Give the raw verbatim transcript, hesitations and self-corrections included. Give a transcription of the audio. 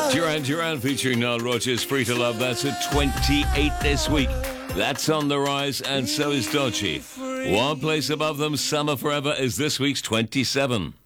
Duran Duran featuring Nile Rodgers, Free to Love. That's at twenty-eight this week. That's on the rise, and so is Dodgy. One place above them, Summer Forever, is this week's twenty-seven.